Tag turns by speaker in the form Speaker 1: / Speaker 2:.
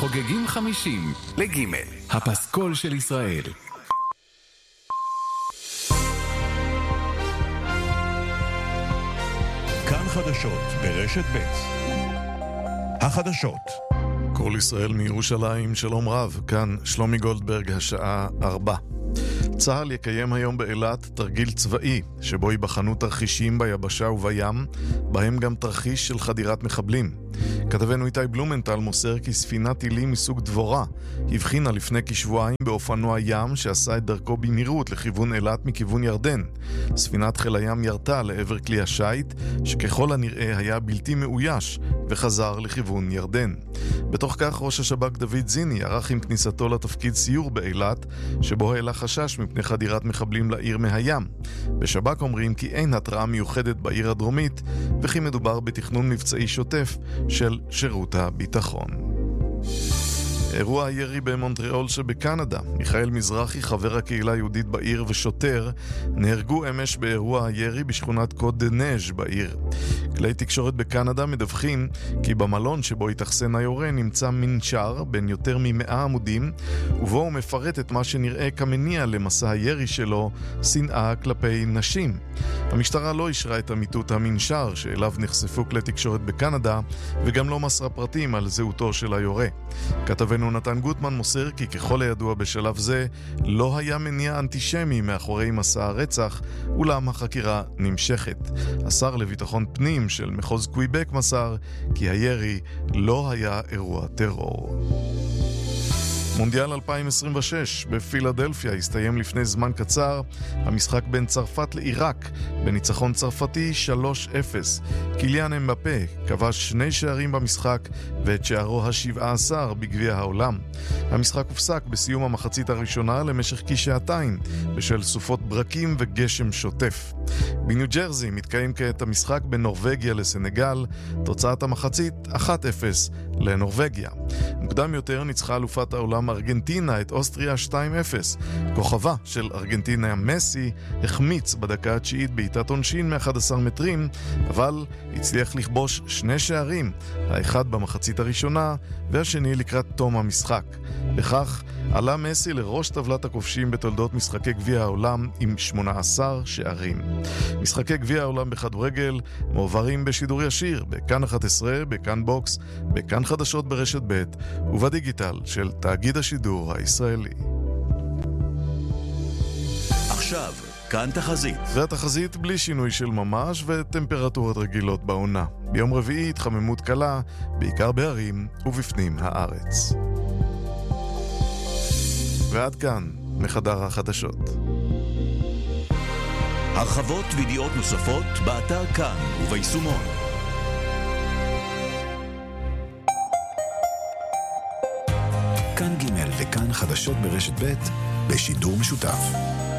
Speaker 1: חוגגים 50 לג' הפסקול של ישראל.
Speaker 2: כאן חדשות ברשת ב'. החדשות. כל ישראל מירושלים, שלום רב, כאן שלומי גולדברג, השעה 4. צה"ל יקיים היום באילת תרגיל צבאי, שבו ייבחנו תרחישים ביבשה ובים, בהם גם תרחיש של חדירת מחבלים. כתבנו איתי בלומנטל מוסר כי ספינת טילים מסוג דבורה הבחינה לפני כשבועיים באופנוע ים שעשה את דרכו במהירות לכיוון אילת מכיוון ירדן. ספינת חיל הים ירתה לעבר כלי השייט, שככל הנראה היה בלתי מאויש וחזר לכיוון ירדן. בתוך כך ראש השב"כ דוד זיני ערך עם כניסתו לתפקיד סיור באילת, שבו העלה חשש מפני חדירת מחבלים לעיר מהים. בשב"כ אומרים כי אין התראה מיוחדת בעיר הדרומית, וכי מדובר בתכנון מבצעי שוטף של שירות הביטחון. אירוע הירי במונטריאול שבקנדה, מיכאל מזרחי, חבר הקהילה היהודית בעיר ושוטר, נהרגו אמש באירוע הירי בשכונת קוד דה נז' בעיר. כלי תקשורת בקנדה מדווחים כי במלון שבו התאכסן היורה נמצא מנשר בין יותר מ100 עמודים, ובו הוא מפרט את מה שנראה כמניע למסע הירי שלו, שנאה כלפי נשים. המשטרה לא אישרה את אמיתות המנשר שאליו נחשפו כלי תקשורת בקנדה, וגם לא מסרה פרטים על זהותו של היורה. כתבנו נתן גוטמן מוסר כי ככל הידוע בשלב זה לא היה מניע אנטישמי מאחורי מסע הרצח, אולם החקירה נמשכת. השר לביטחון פנים של מחוז קוויבק מסר כי הירי לא היה אירוע טרור. מונדיאל 2026 בפילדלפיה הסתיים לפני זמן קצר. המשחק בין צרפת לעיראק בניצחון צרפתי 3-0. קיליאן אמבפה כבש 2 שערים במשחק ואת שערו ה-17 בגביע העולם. המשחק הופסק בסיום המחצית הראשונה למשך כשעתיים בשל סופות ברקים וגשם שוטף. בניו ג'רזי מתקיים כעת המשחק בין נורווגיה לסנגל. תוצאת המחצית 1-0 לנורווגיה. מוקדם יותר ניצחה אלופת העולם ארגנטינה את אוסטריה 2-0. כוכבה של ארגנטינה מסי החמיץ בדקה התשיעית בעיטת עונשין מ-11 מטרים, אבל הצליח לכבוש 2 שערים, האחד במחצית הראשונה והשני לקראת תום המשחק. בכך עלה מסי לראש טבלת הכובשים בתולדות משחקי גביע העולם עם 18 שערים. משחקי גביע העולם בכדורגל מועברים בשידור ישיר בכאן 11, בכאן בוקס, בכאן חדשות ברשת ב' ובדיגיטל של תאגיד השידור הישראלי.
Speaker 3: עכשיו, כאן תחזית.
Speaker 2: והתחזית בלי שינוי של ממש וטמפרטורות רגילות בעונה. ביום רביעי התחממות קלה, בעיקר בערים ובפנים הארץ. ועד כאן מחדר החדשות.
Speaker 3: הרחבות וידיעות נוספות באתר כאן וביישומון. כאן ג' וכאן חדשות ברשת ב' בשידור משותף.